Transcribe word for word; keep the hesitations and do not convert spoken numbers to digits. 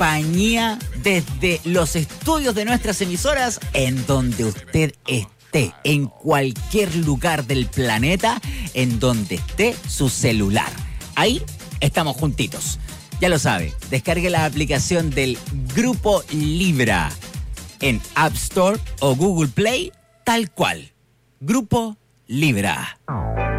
compañía desde los estudios de nuestras emisoras, en donde usted esté, en cualquier lugar del planeta, en donde esté su celular. Ahí estamos juntitos. Ya lo sabe, descargue la aplicación del Grupo Libra en App Store o Google Play, tal cual. Grupo Libra.